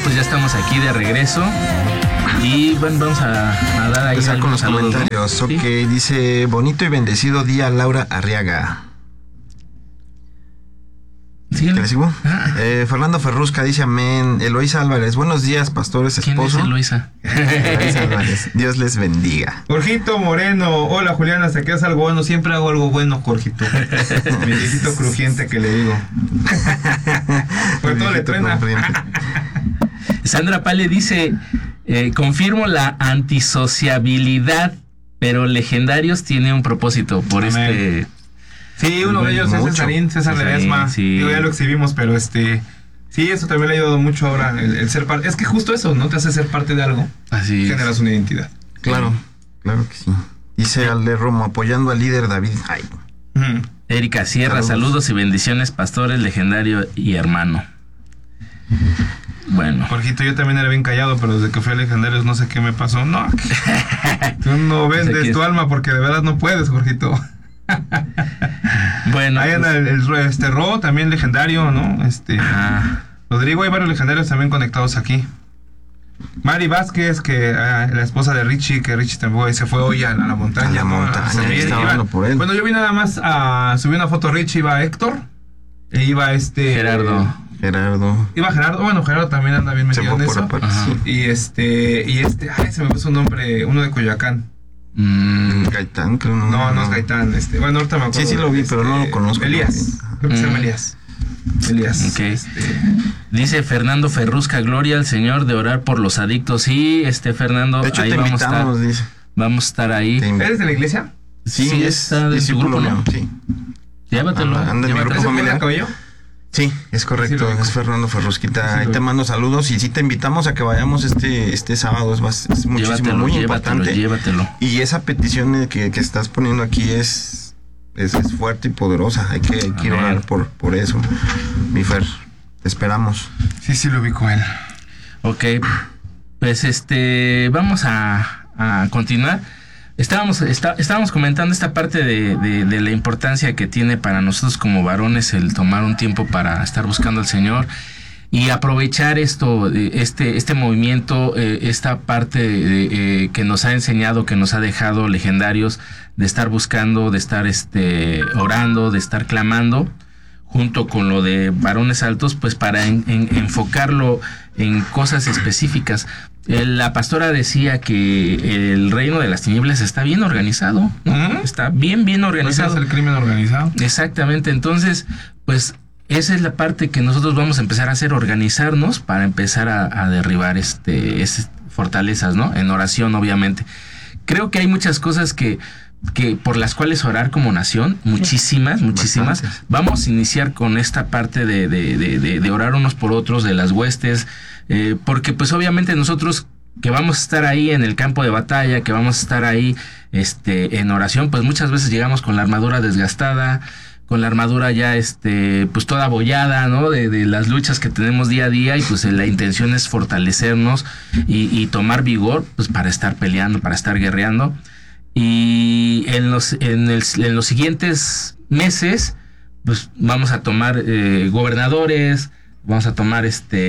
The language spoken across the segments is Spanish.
pues ya estamos aquí de regreso. Y bueno, vamos a dar ahí con los saludos, comentarios. ¿no? Ok, ¿sí? Dice, bonito y bendecido día, Laura Arriaga. ¿Sí? ¿Qué le sigo? Fernando Ferrusca dice amén. Eloísa Álvarez, buenos días, pastores, esposo. ¿Quién es Eloísa? Eloísa Álvarez, Dios les bendiga. Jorgito Moreno, hola Julián, hasta que haces algo bueno, siempre hago algo bueno, Jorgito. Mi viejito crujiente que le digo. Por todo le truena. Sandra Pale dice, confirmo la antisociabilidad, pero Legendarios tiene un propósito por amén. Sí, uno de ellos es César Ledesma. Sí. Ya lo exhibimos, pero sí, eso también le ha ayudado mucho ahora el ser parte. Es que justo eso, ¿no? Te hace ser parte de algo. Así generas una identidad. Claro que sí. Dice Alde Romo, apoyando al líder David. Ay. Erika Sierra, saludos y bendiciones, pastores, legendario y hermano. Bueno. Jorgito, yo también era bien callado, pero desde que fui a Legendarios no sé qué me pasó. No, tú no vendes tu alma porque de verdad no puedes, Jorgito. Bueno, ahí anda el Ro, también legendario, ¿no? Rodrigo, hay varios legendarios también conectados aquí. Mari Vázquez, que la esposa de Richie, que Richie también se fue hoy a la montaña. A la montaña, estaba hablando por él. Bueno, yo vi nada más subí una foto. Richie, iba Héctor e iba Gerardo. Iba Gerardo, bueno, Gerardo también anda bien metido en eso. Y se me puso un nombre, uno de Coyoacán. Gaitán, creo. No es Gaitán. Bueno, ahorita me acuerdo. Sí, lo vi, pero no lo conozco. Elías. Creo que se llama Elías. Okay. Dice Fernando Ferrusca, gloria al Señor de orar por los adictos. Sí, Fernando, de hecho, ahí te vamos a estar. Dice. Vamos a estar ahí. ¿Eres de la iglesia? Sí, está de tu grupo, ¿no? Sí. Llévatelo. Anda en mi grupo familiar. Cabello? Sí, es correcto, es Fernando Ferrusquita. Ahí te mando saludos y sí te invitamos a que vayamos este sábado. Es muchísimo, muy importante. Llévatelo. Y esa petición que estás poniendo aquí es fuerte y poderosa. Hay que orar por eso. Mi Fer, te esperamos. Sí, lo ubico él. Ok, pues vamos a continuar. Estábamos comentando esta parte de la importancia que tiene para nosotros como varones el tomar un tiempo para estar buscando al Señor y aprovechar este movimiento, esta parte que nos ha enseñado, que nos ha dejado Legendarios, de estar buscando, de estar orando, de estar clamando, junto con lo de varones altos, pues para enfocarlo en cosas específicas. La pastora decía que el reino de las tinieblas está bien organizado, ¿no? Está bien organizado. Es el crimen organizado. Exactamente. Entonces, pues esa es la parte que nosotros vamos a empezar a hacer, organizarnos para empezar a derribar esas fortalezas, ¿no? En oración, obviamente. Creo que hay muchas cosas que por las cuales orar como nación, muchísimas. Vamos a iniciar con esta parte de orar unos por otros, de las huestes, porque pues obviamente nosotros que vamos a estar ahí en el campo de batalla, que vamos a estar ahí en oración, pues muchas veces llegamos con la armadura desgastada, con la armadura ya pues toda abollada, ¿no? De las luchas que tenemos día a día, y pues la intención es fortalecernos y tomar vigor, pues para estar peleando, para estar guerreando. Y en los siguientes meses, pues vamos a tomar gobernadores, vamos a tomar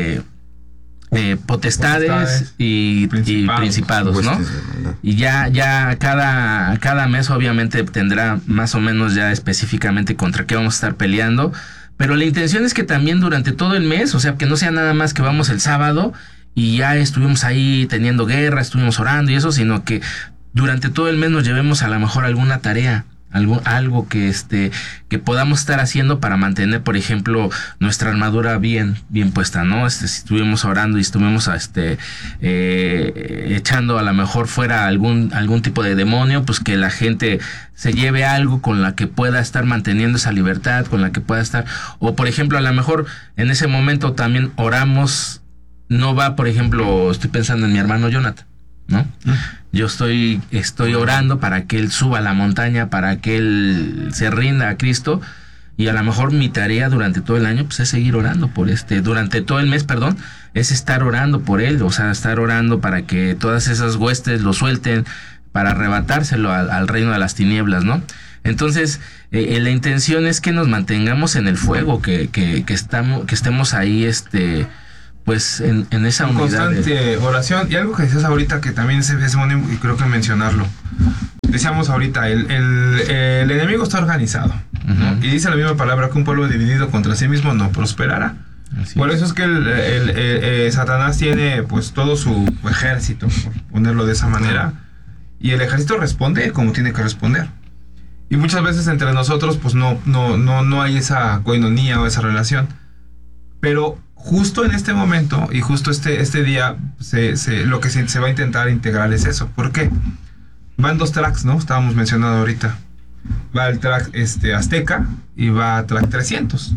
potestades y principados, ¿no? Y ya cada mes obviamente tendrá más o menos ya específicamente contra qué vamos a estar peleando, pero la intención es que también durante todo el mes, o sea, que no sea nada más que vamos el sábado y ya estuvimos ahí teniendo guerra, estuvimos orando y eso, sino que durante todo el mes nos llevemos a lo mejor alguna tarea, algo que podamos estar haciendo para mantener, por ejemplo, nuestra armadura bien puesta, ¿no? Si estuvimos orando y estuvimos echando a lo mejor fuera algún tipo de demonio, pues que la gente se lleve algo con la que pueda estar manteniendo esa libertad, con la que pueda estar, o por ejemplo, a lo mejor en ese momento también oramos, no va, por ejemplo, estoy pensando en mi hermano Jonathan, ¿no? Yo estoy orando para que él suba a la montaña, para que él se rinda a Cristo, y a lo mejor mi tarea durante todo el año pues es seguir orando por durante todo el mes, perdón, es estar orando por él, o sea, estar orando para que todas esas huestes lo suelten, para arrebatárselo al reino de las tinieblas, ¿no? Entonces, la intención es que nos mantengamos en el fuego, que estemos ahí, pues en esa unidad. Constante oración. Y algo que decías ahorita que también es bueno y creo que mencionarlo. Decíamos ahorita, el enemigo está organizado, ¿no? Y dice la misma palabra que un pueblo dividido contra sí mismo no prosperará. Por eso es que Satanás tiene pues todo su ejército, por ponerlo de esa manera, y el ejército responde como tiene que responder. Y muchas veces entre nosotros pues no hay esa coinonía o esa relación. Pero justo en este momento y justo este día lo que se va a intentar integrar es eso. ¿Por qué? Van 2 tracks, ¿no? Estábamos mencionando ahorita. Va el track Azteca y va track 300.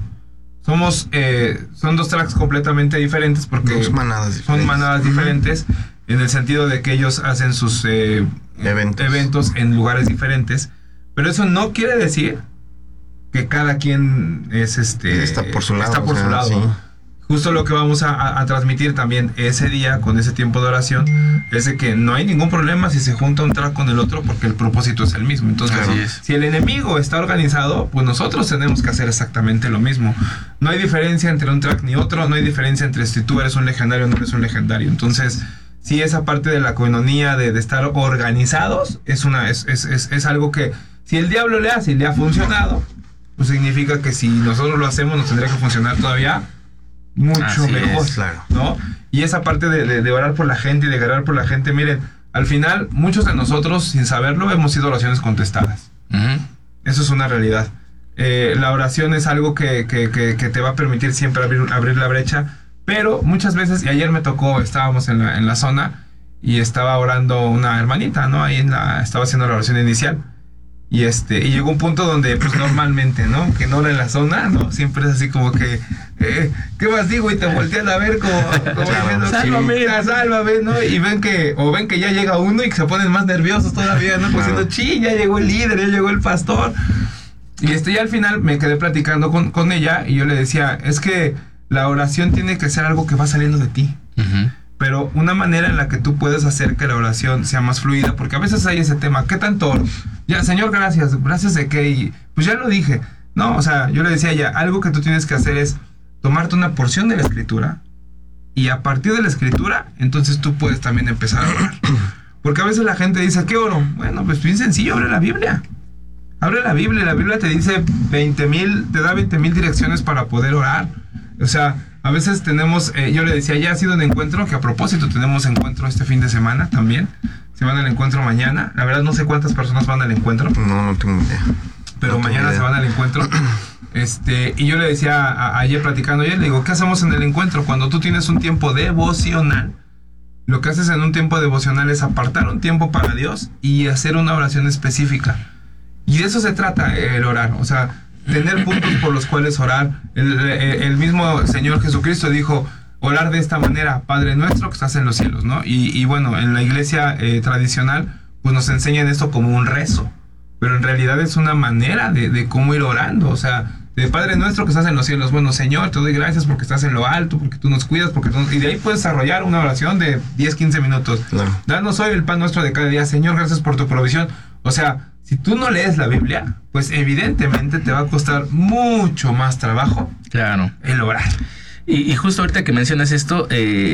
Son 2 tracks completamente diferentes porque son manadas diferentes en el sentido de que ellos hacen sus eventos en lugares diferentes, pero eso no quiere decir que cada quien está por su lado. Sí. Justo lo que vamos a transmitir también ese día con ese tiempo de oración es de que no hay ningún problema si se junta un track con el otro porque el propósito es el mismo. Entonces, si el enemigo está organizado, pues nosotros tenemos que hacer exactamente lo mismo. No hay diferencia entre un track ni otro, no hay diferencia entre si tú eres un legendario o no eres un legendario. Entonces, sí, esa parte de la coinonía de estar organizados es algo que si el diablo le hace y le ha funcionado, pues significa que si nosotros lo hacemos nos tendría que funcionar todavía mucho mejor, claro. ¿no? Y esa parte de orar por la gente y de guerrear por la gente, miren, al final muchos de nosotros sin saberlo hemos sido oraciones contestadas. Eso es una realidad. La oración es algo que te va a permitir siempre abrir la brecha, pero muchas veces, y ayer me tocó, estábamos en la zona y estaba orando una hermanita, ¿no? Estaba haciendo la oración inicial. Y llegó un punto donde pues normalmente, ¿no? Que no era en la zona, ¿no? Siempre es así como que ¿qué más digo? Y te voltean a ver como diciendo, sálvame, ¿no? Y ven que ya llega uno y que se ponen más nerviosos todavía, ¿no? Pues diciendo, ya llegó el líder, ya llegó el pastor. Y al final me quedé platicando con ella y yo le decía, es que la oración tiene que ser algo que va saliendo de ti. Pero una manera en la que tú puedes hacer que la oración sea más fluida, porque a veces hay ese tema, ¿qué tanto oro? Ya, Señor, gracias de qué, y pues ya lo dije. No, o sea, yo le decía ya, algo que tú tienes que hacer es tomarte una porción de la escritura y a partir de la escritura, entonces tú puedes también empezar a orar. Porque a veces la gente dice, ¿qué oro? Bueno, pues bien sencillo, abre la Biblia. Abre la Biblia te dice 20,000, te da 20,000 direcciones para poder orar. O sea, a veces tenemos, yo le decía, ya ha sido un encuentro, que a propósito tenemos encuentro este fin de semana también. Se van al encuentro mañana. La verdad no sé cuántas personas van al encuentro. No tengo idea. Pero mañana se van al encuentro. Y yo le decía ayer platicando, le digo, ¿qué hacemos en el encuentro? Cuando tú tienes un tiempo devocional, lo que haces en un tiempo devocional es apartar un tiempo para Dios y hacer una oración específica. Y de eso se trata el orar, o sea, tener puntos por los cuales orar. El mismo Señor Jesucristo dijo, orar de esta manera, Padre nuestro que estás en los cielos, ¿no? Y bueno, en la iglesia tradicional, pues nos enseñan esto como un rezo, pero en realidad es una manera de cómo ir orando, o sea, de Padre nuestro que estás en los cielos, bueno, Señor, te doy gracias porque estás en lo alto, porque tú nos cuidas, y de ahí puedes desarrollar una oración de 10-15 minutos. Claro. Danos hoy el pan nuestro de cada día, Señor, gracias por tu provisión. O sea, si tú no lees la Biblia, pues evidentemente te va a costar mucho más trabajo el orar. Y justo ahorita que mencionas esto,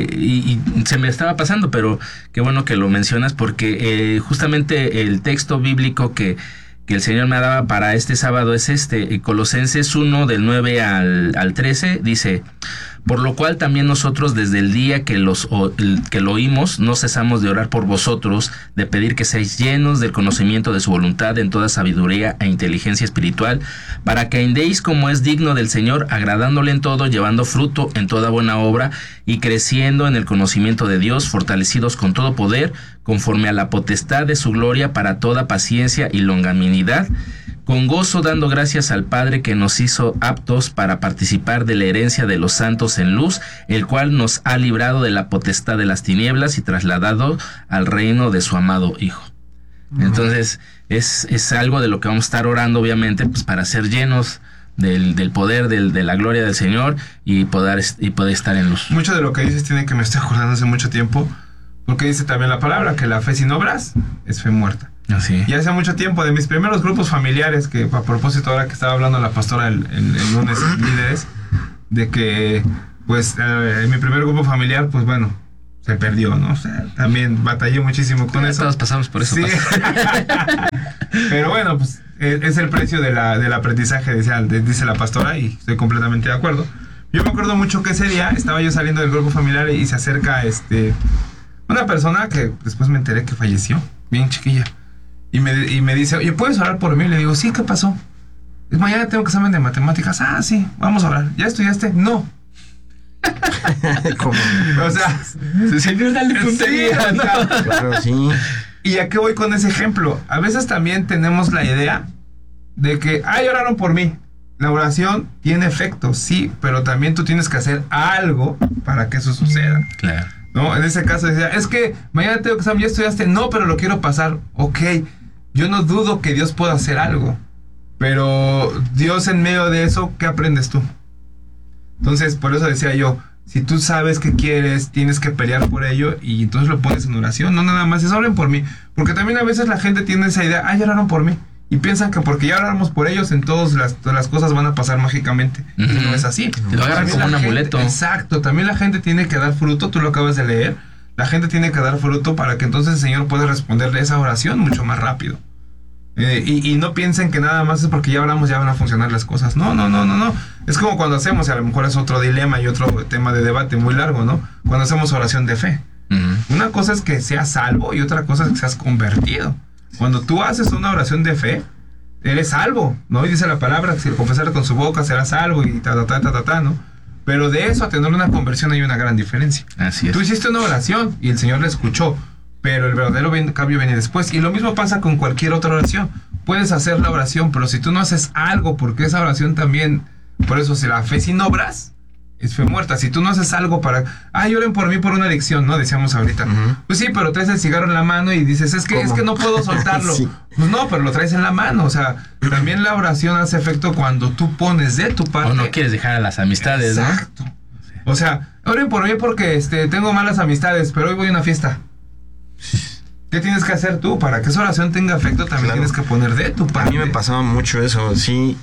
y se me estaba pasando, pero qué bueno que lo mencionas, porque justamente el texto bíblico que el Señor me daba para este sábado es Colosenses 1, del 9 al 13, dice: por lo cual también nosotros desde el día que lo oímos no cesamos de orar por vosotros, de pedir que seáis llenos del conocimiento de su voluntad en toda sabiduría e inteligencia espiritual, para que andéis como es digno del Señor, agradándole en todo, llevando fruto en toda buena obra y creciendo en el conocimiento de Dios, fortalecidos con todo poder, conforme a la potestad de su gloria, para toda paciencia y longanimidad, con gozo dando gracias al Padre que nos hizo aptos para participar de la herencia de los santos en luz, el cual nos ha librado de la potestad de las tinieblas y trasladado al reino de su amado Hijo. Entonces es algo de lo que vamos a estar orando, obviamente, pues para ser llenos del poder, de la gloria del Señor y poder estar en luz. Mucho de lo que dices tiene que me estoy acordando hace mucho tiempo, porque dice también la palabra que la fe sin obras es fe muerta. Así. Y hace mucho tiempo, de mis primeros grupos familiares, que a propósito ahora que estaba hablando la pastora el lunes líderes, de que pues en mi primer grupo familiar, pues bueno, se perdió, ¿no? O sea, también batallé muchísimo con eso. Todos pasamos por eso. Sí. Pero bueno, pues es el precio del aprendizaje, dice la pastora, y estoy completamente de acuerdo. Yo me acuerdo mucho que ese día estaba yo saliendo del grupo familiar y se acerca una persona que después me enteré que falleció, bien chiquilla. Y me dice, oye, ¿puedes orar por mí? Le digo, sí, ¿qué pasó? Mañana tengo examen de matemáticas. Ah, sí, vamos a orar. ¿Ya estudiaste? No. ¿Cómo? O sea, señor, dale puntería. Sí, claro, sí. ¿Y a qué voy con ese ejemplo? A veces también tenemos la idea de que, ay, oraron por mí. La oración tiene efecto, sí, pero también tú tienes que hacer algo para que eso suceda. Claro. ¿No? En ese caso decía, es que mañana tengo examen, ¿ya estudiaste? No, pero lo quiero pasar. Ok, yo no dudo que Dios pueda hacer algo, pero Dios en medio de eso, ¿qué aprendes tú? Entonces, por eso decía yo, si tú sabes que quieres, tienes que pelear por ello y entonces lo pones en oración. No nada más es oren por mí. Porque también a veces la gente tiene esa idea, ya oraron por mí. Y piensan que porque ya oramos por ellos, entonces las cosas van a pasar mágicamente. Y no es así. Te lo agarran como un amuleto. Exacto. También la gente tiene que dar fruto. Tú lo acabas de leer. La gente tiene que dar fruto para que entonces el Señor pueda responderle esa oración mucho más rápido. Y no piensen que nada más es porque ya oramos ya van a funcionar las cosas. No. Es como cuando hacemos, y a lo mejor es otro dilema y otro tema de debate muy largo, ¿no? Cuando hacemos oración de fe. Una cosa es que seas salvo y otra cosa es que seas convertido. Cuando tú haces una oración de fe, eres salvo, ¿no? Y dice la palabra, si confesar con su boca será salvo y ¿no? Pero de eso a tener una conversión hay una gran diferencia. Así es. Tú hiciste una oración y el Señor la escuchó, pero el verdadero cambio viene después. Y lo mismo pasa con cualquier otra oración. Puedes hacer la oración, pero si tú no haces algo, porque esa oración también, por eso si la fe sin obras, es fe muerta. Si tú no haces algo para, oren por mí por una adicción, ¿no? Decíamos ahorita. Pues sí, pero traes el cigarro en la mano y dices, es que no puedo soltarlo. Sí. Pues no, pero lo traes en la mano. O sea, también la oración hace efecto cuando tú pones de tu parte. O no quieres dejar a las amistades, exacto, ¿no? O sea, oren por mí porque tengo malas amistades, pero hoy voy a una fiesta. ¿Qué tienes que hacer tú? Para que esa oración tenga efecto también tienes que poner de tu parte. A mí me pasaba mucho eso. Sí,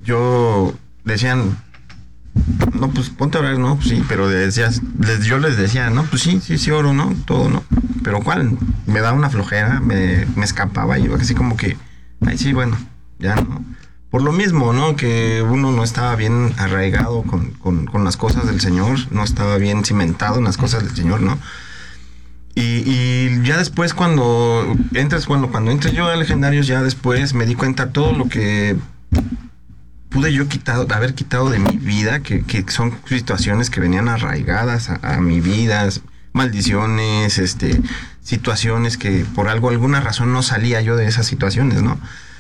decían, no, pues ponte a orar, ¿no? Pues sí, pero yo les decía, no, pues sí oro, ¿no? Todo, ¿no? Pero ¿cuál? Me da una flojera, me escapaba, yo así como que, ay, sí, bueno, ya no. Por lo mismo, ¿no? Que uno no estaba bien arraigado con las cosas del Señor, no estaba bien cimentado en las cosas del Señor, ¿no? Y ya después cuando entré yo a Legendarios, ya después me di cuenta todo lo que pude yo haber quitado de mi vida, que son situaciones que venían arraigadas a mi vida, maldiciones, situaciones que por alguna razón no salía yo de esas situaciones, ¿no?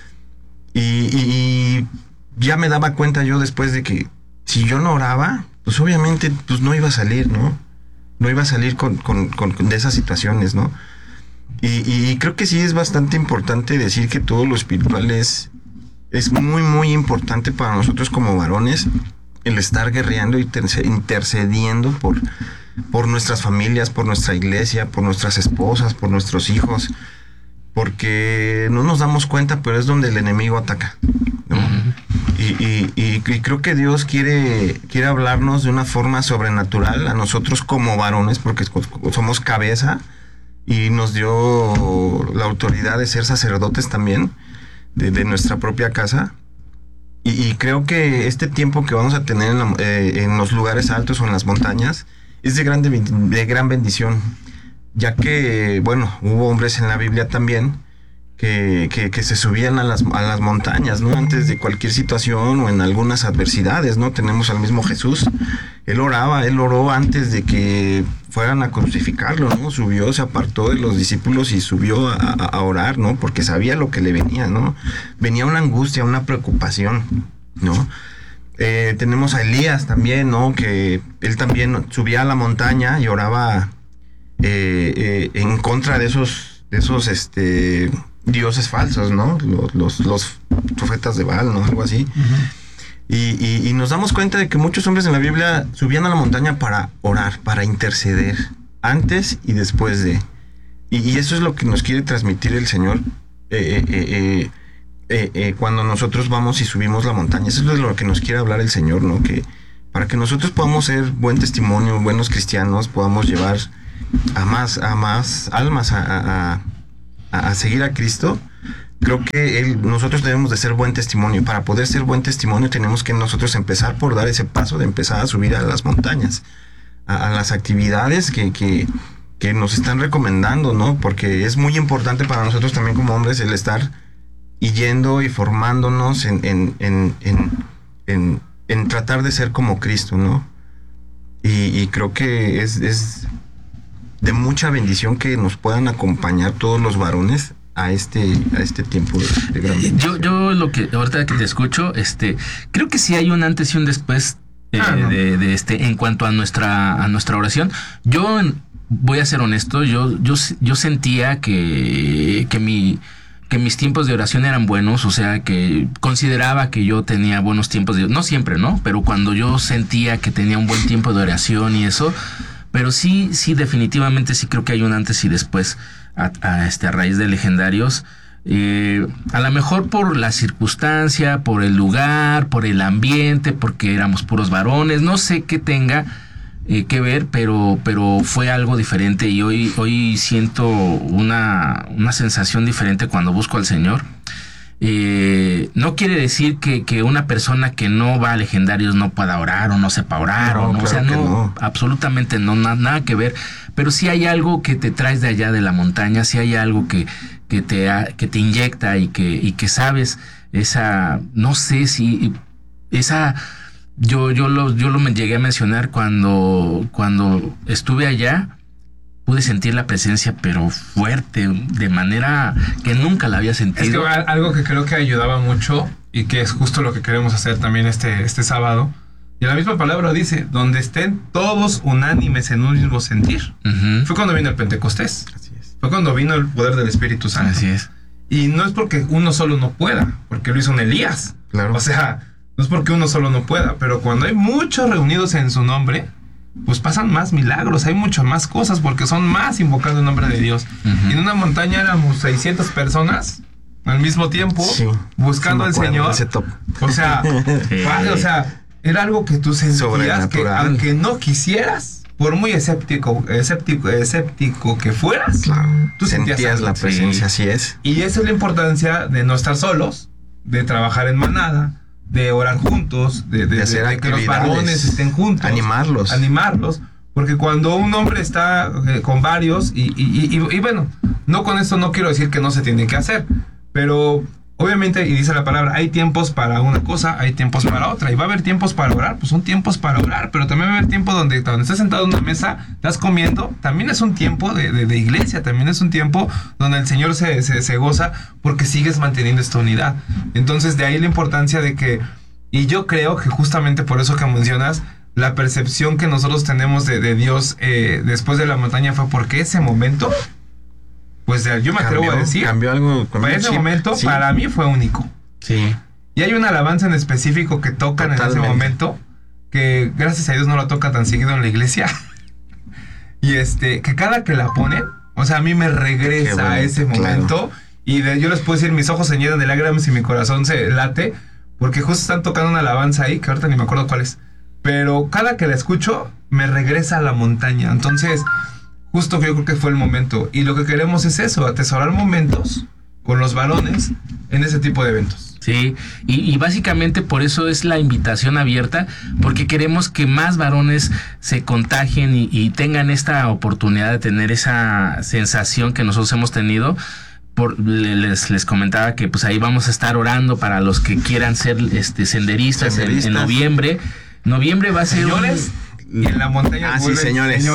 Y ya me daba cuenta yo después de que si yo no oraba, pues obviamente pues no iba a salir, ¿no? No iba a salir de esas situaciones, ¿no? Y creo que sí es bastante importante decir que todo lo espiritual es muy, muy importante para nosotros como varones, el estar guerreando y intercediendo por nuestras familias, por nuestra iglesia, por nuestras esposas, por nuestros hijos, porque no nos damos cuenta, pero es donde el enemigo ataca, ¿no? Y creo que Dios quiere hablarnos de una forma sobrenatural a nosotros como varones, porque somos cabeza y nos dio la autoridad de ser sacerdotes también de nuestra propia casa. Y creo que este tiempo que vamos a tener en los lugares altos o en las montañas es de gran bendición, ya que, bueno, hubo hombres en la Biblia también que se subían a las montañas, ¿no? Antes de cualquier situación o en algunas adversidades, ¿no? Tenemos al mismo Jesús. Él oró antes de que fueran a crucificarlo, ¿no? Subió, se apartó de los discípulos y subió a orar, ¿no? Porque sabía lo que le venía, ¿no? Venía una angustia, una preocupación, ¿no? Tenemos a Elías también, ¿no? Que él también subía a la montaña y oraba en contra de esos dioses falsos, ¿no? Los profetas de Baal, ¿no? Algo así. Y nos damos cuenta de que muchos hombres en la Biblia subían a la montaña para orar, para interceder, antes y después de. Y eso es lo que nos quiere transmitir el Señor cuando nosotros vamos y subimos la montaña. Eso es lo que nos quiere hablar el Señor, ¿no? Que para que nosotros podamos ser buen testimonio, buenos cristianos, podamos llevar a más almas a seguir a Cristo. Creo que nosotros debemos de ser buen testimonio. Para poder ser buen testimonio tenemos que nosotros empezar por dar ese paso de empezar a subir a las montañas, a las actividades que nos están recomendando, ¿no? Porque es muy importante para nosotros también como hombres el estar yendo y formándonos en tratar de ser como Cristo, ¿no? Y creo que es de mucha bendición que nos puedan acompañar todos los varones a este tiempo de gran bendición. Yo lo que ahorita que te escucho, creo que sí hay un antes y un después en cuanto a nuestra oración. Yo voy a ser honesto, yo sentía que mis tiempos de oración eran buenos, o sea, que consideraba que yo tenía buenos tiempos no siempre, ¿no? Pero cuando yo sentía que tenía un buen tiempo de oración y eso, pero sí, definitivamente sí creo que hay un antes y después a raíz de Legendarios. A lo mejor por la circunstancia, por el lugar, por el ambiente, porque éramos puros varones, no sé qué tenga que ver, pero fue algo diferente y hoy siento una sensación diferente cuando busco al Señor. No quiere decir que una persona que no va a Legendarios no pueda orar o no sepa orar, no, o no, claro, o sea, no, absolutamente no, nada que ver, pero sí hay algo que te traes de allá de la montaña, sí hay algo que te inyecta y que sabes esa, no sé si esa, yo lo me llegué a mencionar cuando estuve allá. Pude sentir la presencia, pero fuerte, de manera que nunca la había sentido. Es que algo que creo que ayudaba mucho y que es justo lo que queremos hacer también este sábado. Y la misma palabra dice, donde estén todos unánimes en un mismo sentir. Uh-huh. Fue cuando vino el Pentecostés. Así es. Fue cuando vino el poder del Espíritu Santo. Así es. Y no es porque uno solo no pueda, porque lo hizo un Elías. Claro. O sea, no es porque uno solo no pueda, pero cuando hay muchos reunidos en su nombre, pues pasan más milagros, hay muchas más cosas porque son más invocando el nombre de Dios. Uh-huh. Y en una montaña éramos 600 personas al mismo tiempo, sí, buscando al Señor. O sea, o sea, era algo que tú sentías que aunque no quisieras, por muy escéptico que fueras, claro, tú sentías la presencia, así es. Y esa es la importancia de no estar solos, de trabajar en manada, de orar juntos, de que los varones estén juntos, animarlos, porque cuando un hombre está con varios y bueno, no con esto no quiero decir que no se tiene que hacer, pero obviamente, y dice la palabra, hay tiempos para una cosa, hay tiempos para otra, y va a haber tiempos para orar, pues son tiempos para orar, pero también va a haber tiempo donde estás sentado en una mesa, estás comiendo, también es un tiempo de iglesia, también es un tiempo donde el Señor se goza porque sigues manteniendo esta unidad. Entonces, de ahí la importancia de que, y yo creo que justamente por eso que mencionas, la percepción que nosotros tenemos de Dios después de la montaña fue porque ese momento, pues yo me atrevo a decir, cambió algo. Para ese momento, sí, para mí fue único. Sí. Y hay una alabanza en específico que tocan totalmente en ese momento, que gracias a Dios no la toca tan seguido en la iglesia. Y que cada que la ponen, o sea, a mí me regresa bueno, a ese momento. Claro. Y yo les puedo decir, mis ojos se llenan de lágrimas y mi corazón se late, porque justo están tocando una alabanza ahí, que ahorita ni me acuerdo cuál es. Pero cada que la escucho, me regresa a la montaña. Entonces, justo que yo creo que fue el momento. Y lo que queremos es eso, atesorar momentos con los varones en ese tipo de eventos. Sí, y básicamente por eso es la invitación abierta, porque queremos que más varones se contagien y tengan esta oportunidad de tener esa sensación que nosotros hemos tenido. Les comentaba que pues ahí vamos a estar orando para los que quieran ser senderistas. En noviembre. Noviembre va a ser... Señores, y en la montaña. Sí, señores,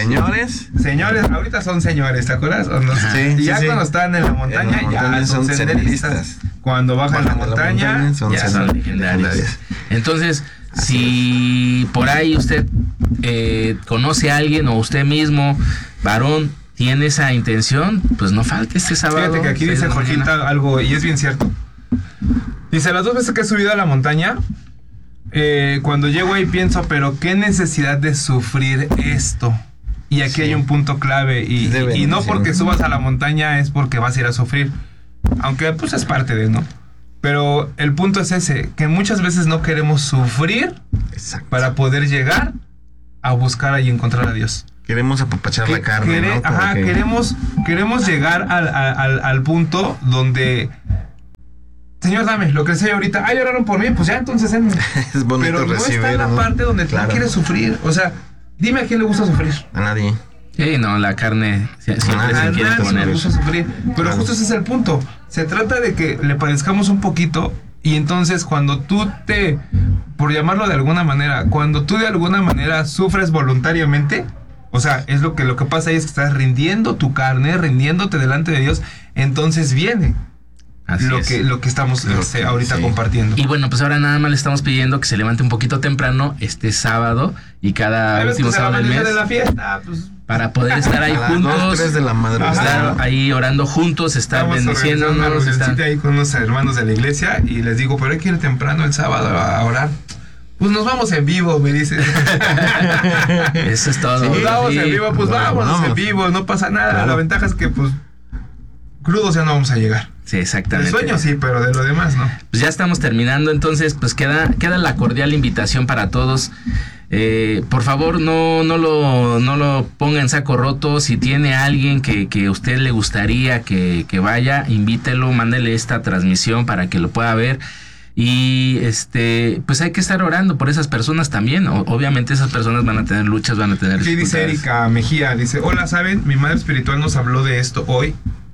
ahorita son señores, ¿te acuerdas? ¿O no? Sí, y ya sí, cuando están en la montaña, ya son senderistas. Cuando bajan la montaña, ya son legendarios. Entonces, si por ahí usted conoce a alguien o usted mismo, varón, tiene esa intención, pues no falte este sábado. Fíjate que aquí dice Jorgita algo, y es bien cierto. Dice, las 2 veces que he subido a la montaña, cuando llego ahí pienso, pero qué necesidad de sufrir esto. Y aquí hay un punto clave, y no porque subas a la montaña es porque vas a ir a sufrir, aunque pues es parte de, ¿no? Pero el punto es ese, que muchas veces no queremos sufrir para poder llegar a buscar y encontrar a Dios. Queremos apapachar la carne, ¿no? Ajá, queremos llegar al punto donde... Señor, dame lo que sea ahorita. Ah, lloraron por mí, pues ya, entonces... Es bonito pero no recibir, está en la parte donde tú no quieres sufrir. O sea, dime a quién le gusta sufrir. A nadie. Sí, no, la carne siempre se quiere poner. Le gusta sufrir. Pero justo ese es el punto. Se trata de que le padezcamos un poquito y entonces cuando tú por llamarlo de alguna manera, cuando tú de alguna manera sufres voluntariamente, o sea, es lo que pasa ahí es que estás rindiendo tu carne, rindiéndote delante de Dios, entonces viene. Lo que estamos ahorita compartiendo. Y bueno, pues ahora nada más le estamos pidiendo que se levante un poquito temprano este sábado y cada último sábado del mes de la fiesta, pues, para poder estar ahí juntos, 2, 3 de la madrugada. Estar ahí orando juntos, estar bendiciéndonos. Estamos ahí con unos hermanos de la iglesia y les digo, pero hay que ir temprano el sábado a orar. Pues nos vamos en vivo, me dice. Eso es todo. Si nos vamos en vivo, pues vámonos en vivo, no pasa nada. Claro. La ventaja es que pues crudos ya no vamos a llegar. Sí, exactamente. De sueño sí, pero de lo demás no. Pues ya estamos terminando, entonces pues queda la cordial invitación para todos. Por favor, no lo ponga en saco roto. Si tiene alguien que a usted le gustaría que vaya, invítelo, mándele esta transmisión para que lo pueda ver. Y pues hay que estar orando por esas personas también. Obviamente esas personas van a tener luchas, van a tener sí, dice Erika Mejía, dice, hola, ¿saben? Mi madre espiritual nos habló de esto hoy.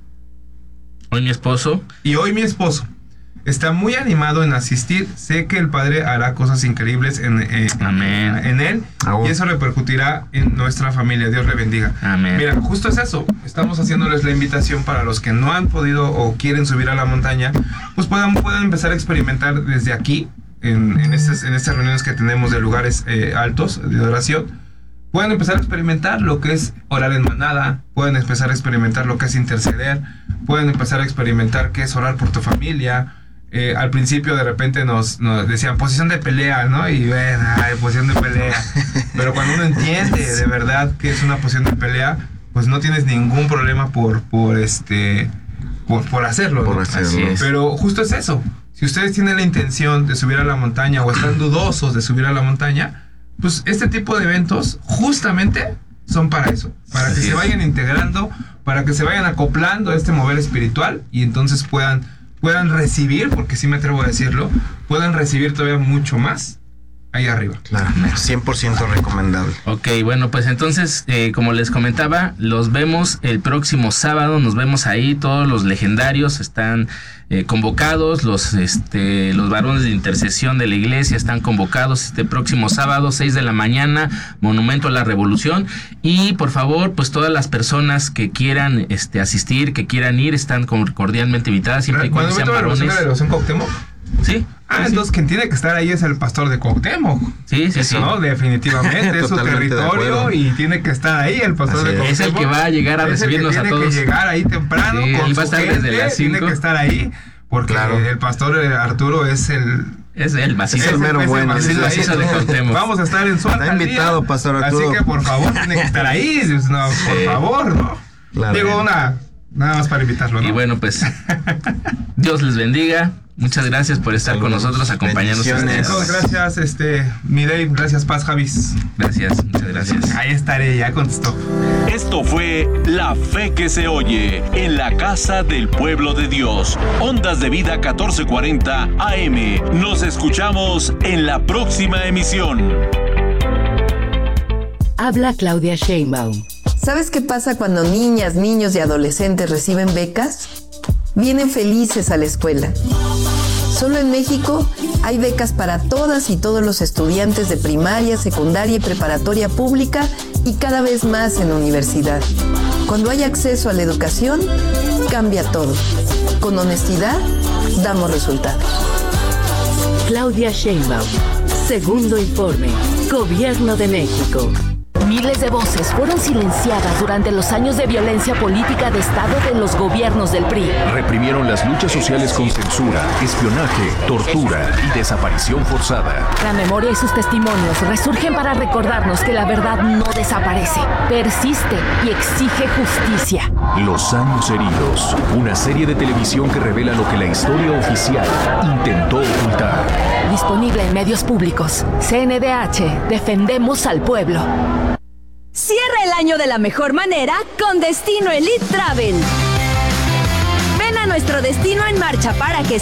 Hoy mi esposo. Y hoy mi esposo está muy animado en asistir. Sé que el Padre hará cosas increíbles en él. Y eso repercutirá en nuestra familia. Dios le bendiga. Amén. Mira, justo es eso. Estamos haciéndoles la invitación para los que no han podido o quieren subir a la montaña, pues puedan empezar a experimentar desde aquí, en estas reuniones que tenemos de lugares altos de oración. Pueden empezar a experimentar lo que es orar en manada, pueden empezar a experimentar lo que es interceder, pueden empezar a experimentar qué es orar por tu familia. Al principio de repente nos decían posición de pelea, ¿no? Y ven, posición de pelea. Pero cuando uno entiende de verdad que es una posición de pelea, pues no tienes ningún problema por hacerlo, ¿no? Por hacerlo. Pero justo es eso. Si ustedes tienen la intención de subir a la montaña o están dudosos de subir a la montaña, pues este tipo de eventos justamente son para eso, para que se vayan integrando, para que se vayan acoplando a este mover espiritual y entonces puedan recibir, porque sí me atrevo a decirlo, puedan recibir todavía mucho más ahí arriba. Claro, 100% recomendable. Ok, bueno, pues entonces, como les comentaba, los vemos el próximo sábado, nos vemos ahí, todos los legendarios están convocados, los varones de intercesión de la iglesia están convocados este próximo sábado, 6 de la mañana, Monumento a la Revolución, y por favor, pues todas las personas que quieran asistir, que quieran ir, están cordialmente invitadas, siempre y cuando sean varones. ¿Monumento a la Revolución Cuauhtémoc? Sí. Entonces quien tiene que estar ahí es el pastor de Cuauhtémoc. Sí. No, definitivamente es su territorio y tiene que estar ahí el pastor de Cuauhtémoc. Es el que va a llegar a recibirnos a todos. Tiene que llegar ahí temprano con va a estar desde las 5. Tiene que estar ahí porque el pastor Arturo es el macizo. Es el mero bueno. Es el macizo de Cuauhtémoc. Vamos a estar en su alcaldía. Está invitado, pastor Arturo. Así que por favor tiene que estar ahí. No, por favor, ¿no? Claro. Digo nada más para invitarlo, ¿no? Y bueno, pues Dios les bendiga. Muchas gracias por estar con nosotros, acompañándonos. Gracias, mi Dave. Gracias, Paz Javis. Gracias, muchas gracias. Ahí estaré, ya contestó. Esto fue La Fe que se oye en la casa del pueblo de Dios. Ondas de Vida 1440 AM. Nos escuchamos en la próxima emisión. Habla Claudia Sheinbaum. ¿Sabes qué pasa cuando niñas, niños y adolescentes reciben becas? Vienen felices a la escuela. Solo en México hay becas para todas y todos los estudiantes de primaria, secundaria y preparatoria pública y cada vez más en universidad. Cuando hay acceso a la educación, cambia todo. Con honestidad, damos resultados. Claudia Sheinbaum. Segundo informe. Gobierno de México. Miles de voces fueron silenciadas durante los años de violencia política de Estado de los gobiernos del PRI. Reprimieron las luchas sociales con censura, espionaje, tortura y desaparición forzada. La memoria y sus testimonios resurgen para recordarnos que la verdad no desaparece, persiste y exige justicia. Los años heridos, una serie de televisión que revela lo que la historia oficial intentó ocultar. Disponible en medios públicos. CNDH, defendemos al pueblo. Cierra el año de la mejor manera con Destino Elite Travel. Ven a nuestro destino en marcha para que